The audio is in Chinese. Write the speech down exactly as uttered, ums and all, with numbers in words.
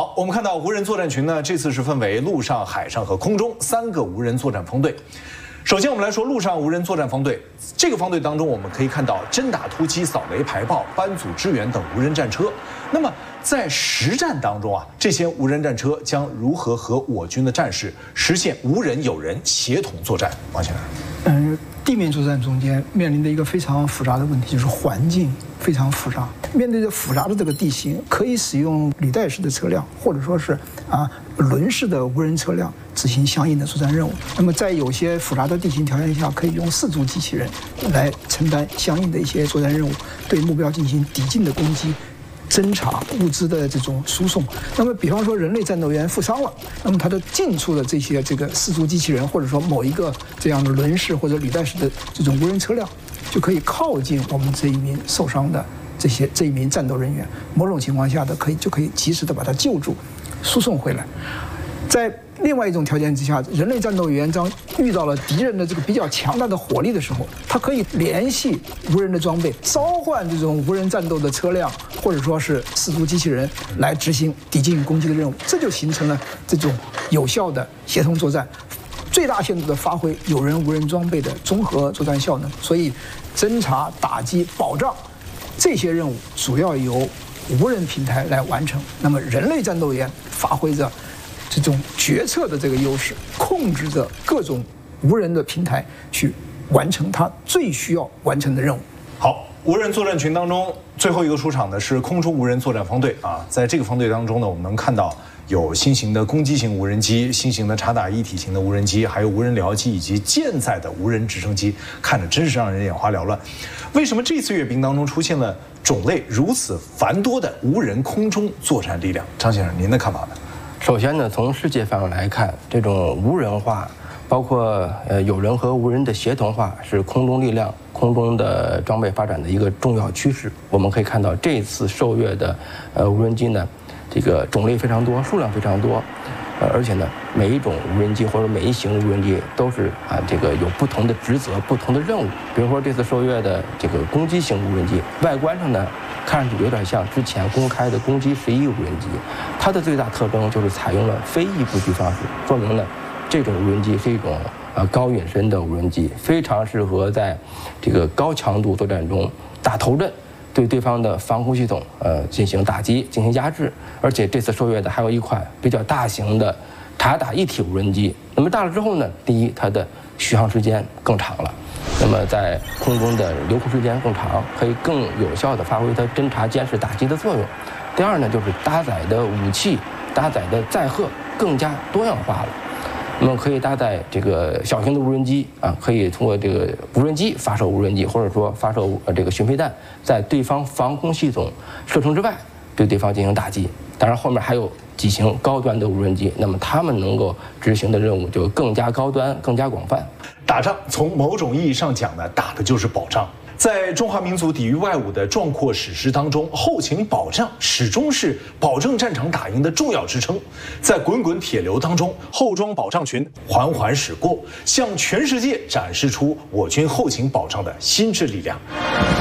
好，我们看到无人作战群呢，这次是分为陆上、海上和空中三个无人作战方队。首先，我们来说陆上无人作战方队。这个方队当中，我们可以看到侦打突击、扫雷排爆、班组支援等无人战车。那么在实战当中啊，这些无人战车将如何和我军的战士实现无人有人协同作战？王先生， 嗯，地面作战中间面临的一个非常复杂的问题，就是环境非常复杂。面对着复杂的这个地形，可以使用履带式的车辆，或者说是啊轮式的无人车辆执行相应的作战任务。那么在有些复杂的地形条件下，可以用四足机器人来承担相应的一些作战任务，对目标进行抵近的攻击。侦察物资的这种输送，那么比方说人类战斗员负伤了，那么他的近处的这些这个四足机器人，或者说某一个这样的轮式或者履带式的这种无人车辆，就可以靠近我们这一名受伤的这些这一名战斗人员，某种情况下的可以就可以及时的把他救助，输送回来。在另外一种条件之下，人类战斗员当遇到了敌人的这个比较强大的火力的时候，他可以联系无人的装备，召唤这种无人战斗的车辆，或者说是四足机器人来执行抵近攻击的任务，这就形成了这种有效的协同作战，最大限度地发挥有人无人装备的综合作战效能。所以，侦察、打击、保障这些任务主要由无人平台来完成。那么，人类战斗员发挥着这种决策的这个优势，控制着各种无人的平台去完成它最需要完成的任务。 好，无人作战群当中最后一个出场的是空中无人作战方队啊，在这个方队当中呢，我们能看到有新型的攻击型无人机、新型的察打一体型的无人机，还有无人僚机以及舰载的无人直升机，看着真是让人眼花缭乱。为什么这次阅兵当中出现了种类如此繁多的无人空中作战力量？张先生，您的看法呢？ 首先呢，从世界范围来看，这种无人化，包括呃有人和无人的协同化，是空中力量、空中的装备发展的一个重要趋势。我们可以看到，这次受阅的呃无人机呢，这个种类非常多，数量非常多，呃，而且呢，每一种无人机或者每一型无人机都是啊这个有不同的职责、不同的任务。比如说这次受阅的这个攻击型无人机，外观上呢，看上去有点像之前公开的攻击十一无人机，它的最大特征就是采用了飞翼布局方式，说明呢，这种无人机是一种呃高隐身的无人机，非常适合在这个高强度作战中打头阵，对对方的防空系统呃进行打击、进行压制。而且这次受阅的还有一款比较大型的察打一体无人机。那么大了之后呢，第一，它的续航时间更长了。那么在空中的留空时间更长，可以更有效地发挥它侦察、监视、打击的作用。第二呢，就是搭载的武器、搭载的载荷更加多样化了。那么可以搭载这个小型的无人机啊，可以通过这个无人机发射无人机，或者说发射这个巡飞弹，在对方防空系统射程之外对对方进行打击。当然，后面还有几型高端的无人机，那么他们能够执行的任务就更加高端、更加广泛。 打仗从某种意义上讲呢，打的就是保障。在中华民族抵御外侮的壮阔史诗当中，后勤保障始终是保证战场打赢的重要支撑。在滚滚铁流当中，后装保障群缓缓驶过，向全世界展示出我军后勤保障的心智力量。